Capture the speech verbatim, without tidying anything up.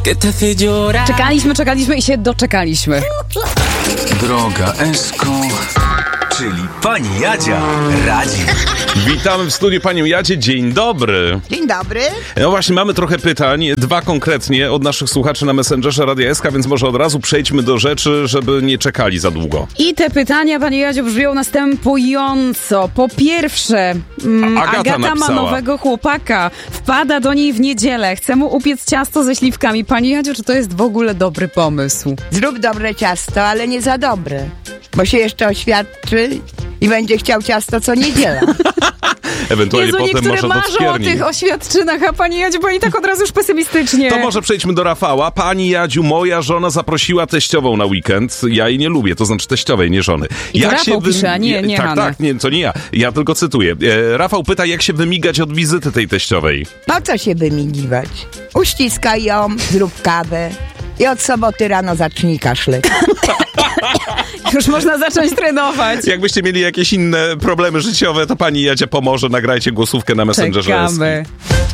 Czekaliśmy, czekaliśmy i się doczekaliśmy. Droga Esko, czyli pani Jadzia radzi. Witamy w studiu panią Jadzie, dzień dobry. Dzień dobry. No właśnie, mamy trochę pytań, dwa konkretnie od naszych słuchaczy na Messengerze Radia S K, więc może od razu przejdźmy do rzeczy, żeby nie czekali za długo. I te pytania, pani Jadziu, brzmią następująco. Po pierwsze, mm, Agata Agata ma napisała. nowego chłopaka. Wpada do niej w niedzielę. Chce mu upiec ciasto ze śliwkami. Pani Jadziu, czy to jest w ogóle dobry pomysł? Zrób dobre ciasto, ale nie za dobre, bo się jeszcze oświadczy i będzie chciał ciasto co niedziela. Ewentualnie Jezu, potem niektóre może do marzą o cukierni. tych oświadczynach, a pani Jadziu, bo i tak od razu już pesymistycznie. To może przejdźmy do Rafała. Pani Jadziu, moja żona zaprosiła teściową na weekend. Ja jej nie lubię, to znaczy teściowej, nie żony. I to Rafał pisze, a nie- nie Tak, Hanna. tak, nie, to nie ja. Ja tylko cytuję. E, Rafał pyta, jak się wymigać od wizyty tej teściowej. Po co się wymigiwać? Uściskaj ją, zrób kawę i od soboty rano zacznij kaszleć. Już można zacząć trenować. Jakbyście mieli jakieś inne problemy życiowe, to pani Jadzia pomoże. Nagrajcie głosówkę na Messengerze. Czekamy.